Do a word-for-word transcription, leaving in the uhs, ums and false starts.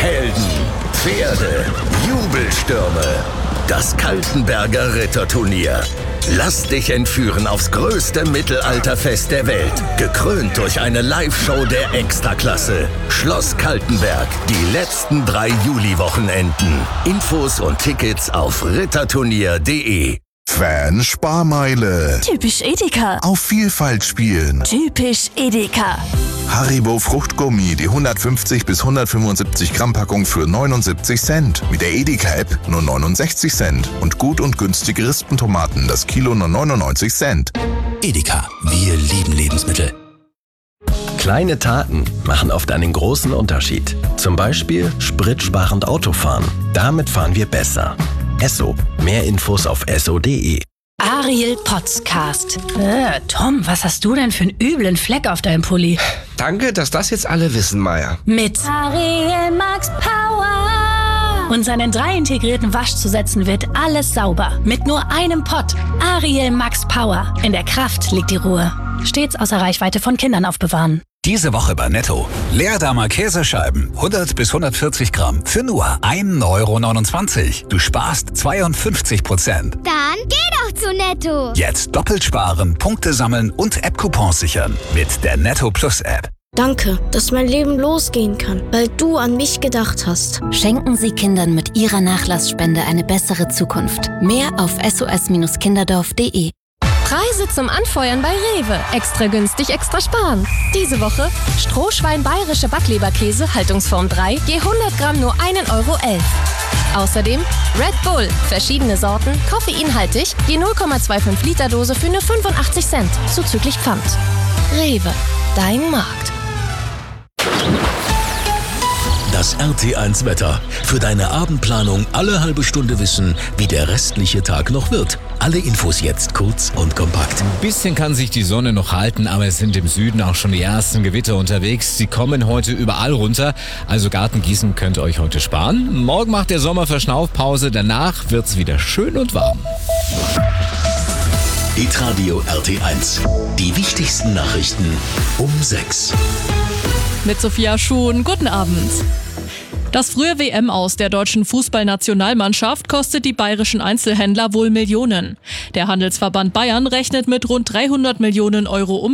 Helden, Pferde, Jubelstürme. Das Kaltenberger Ritterturnier. Lass dich entführen aufs größte Mittelalterfest der Welt. Gekrönt durch eine Live-Show der Extraklasse. Schloss Kaltenberg. Die letzten drei Juli-Wochenenden. Infos und Tickets auf ritterturnier punkt de. Fan Sparmeile. Typisch Edeka. Auf Vielfalt spielen. Typisch Edeka. Haribo Fruchtgummi, die hundertfünfzig bis hundertfünfundsiebzig Gramm Packung für neunundsiebzig Cent. Mit der Edeka-App nur neunundsechzig Cent. Und gut und günstige Rispentomaten, das Kilo nur neunundneunzig Cent. Edeka, wir lieben Lebensmittel. Kleine Taten machen oft einen großen Unterschied. Zum Beispiel spritsparend Autofahren. Damit fahren wir besser. Esso. Mehr Infos auf esso punkt de. Ariel Podcast. Äh, Tom, was hast du denn für einen üblen Fleck auf deinem Pulli? Danke, dass das jetzt alle wissen, Maya. Mit Ariel Max Power. Und seinen drei integrierten Waschzusätzen wird alles sauber. Mit nur einem Pott. Ariel Max Power. In der Kraft liegt die Ruhe. Stets außer Reichweite von Kindern aufbewahren. Diese Woche bei Netto. Leerdammer Käsescheiben, hundert bis hundertvierzig Gramm, für nur ein Euro neunundzwanzig. Du sparst zweiundfünfzig Prozent. Dann geh doch zu Netto. Jetzt doppelt sparen, Punkte sammeln und App-Coupons sichern. Mit der Netto Plus App. Danke, dass mein Leben losgehen kann, weil du an mich gedacht hast. Schenken Sie Kindern mit Ihrer Nachlassspende eine bessere Zukunft. Mehr auf s o s kinderdorf punkt de. Preise zum Anfeuern bei Rewe. Extra günstig, extra sparen. Diese Woche Strohschwein bayerische Backleberkäse, Haltungsform drei, je hundert Gramm nur ein Euro elf. Außerdem Red Bull, verschiedene Sorten, koffeinhaltig, je null Komma fünfundzwanzig Liter Dose für nur fünfundachtzig Cent, zuzüglich Pfand. Rewe, dein Markt. Das R T eins Wetter. Für deine Abendplanung alle halbe Stunde wissen, wie der restliche Tag noch wird. Alle Infos jetzt kurz und kompakt. Ein bisschen kann sich die Sonne noch halten, aber es sind im Süden auch schon die ersten Gewitter unterwegs. Sie kommen heute überall runter, also Gartengießen könnt ihr euch heute sparen. Morgen macht der Sommer Verschnaufpause, danach wird's wieder schön und warm. Hitradio R T eins. Die wichtigsten Nachrichten um sechs. Mit Sophia Schuhn, guten Abend. Das frühe W M-Aus der deutschen Fußballnationalmannschaft kostet die bayerischen Einzelhändler wohl Millionen. Der Handelsverband Bayern rechnet mit rund dreihundert Millionen Euro um